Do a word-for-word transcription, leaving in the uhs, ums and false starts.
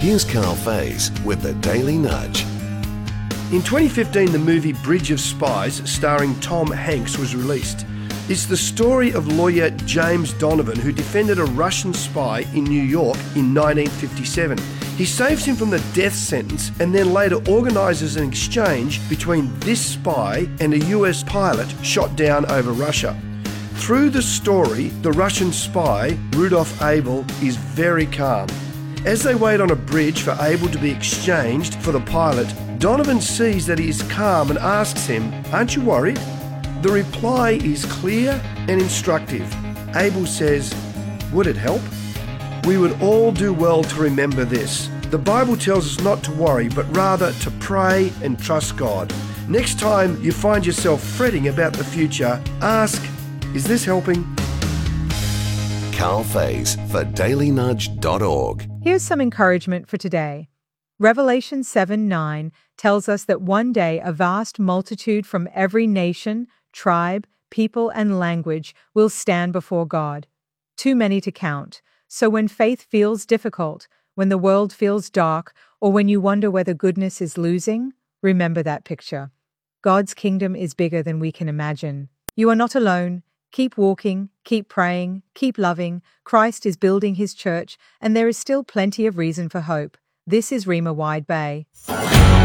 Here's Carl Faze with the Daily Nudge. In twenty fifteen, the movie Bridge of Spies, starring Tom Hanks, was released. It's the story of lawyer James Donovan, who defended a Russian spy in New York in nineteen fifty-seven. He saves him from the death sentence and then later organises an exchange between this spy and a U S pilot shot down over Russia. Through the story, the Russian spy, Rudolf Abel, is very calm. As they wait on a bridge for Abel to be exchanged for the pilot, Donovan sees that he is calm and asks him, "Aren't you worried?" The reply is clear and instructive. Abel says, "Would it help?" We would all do well to remember this. The Bible tells us not to worry, but rather to pray and trust God. Next time you find yourself fretting about the future, ask, "Is this helping?" Carl Faze for daily nudge dot org. Here's some encouragement for today. Revelation seven nine tells us that one day a vast multitude from every nation, tribe, people, and language will stand before God. Too many to count. So when faith feels difficult, when the world feels dark, or when you wonder whether goodness is losing, remember that picture. God's kingdom is bigger than we can imagine. You are not alone. Keep walking, keep praying, keep loving. Christ is building his church, and there is still plenty of reason for hope. This is Rima Wide Bay.